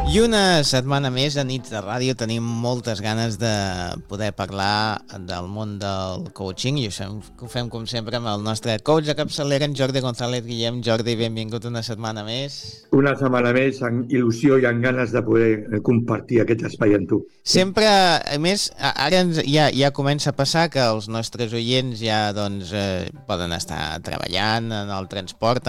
I una setmana més a Nits de Ràdio tenim moltes ganes de poder parlar del món del coaching i ho fem com sempre amb el nostre coach de capçalera, en Jordi González. Guillem, Jordi, benvingut una setmana més. Una setmana més amb il·lusió i amb ganes de poder compartir aquest espai amb tu. Sempre, a més, ara ja comença a passar que els nostres oients ja poden estar treballant en el transport,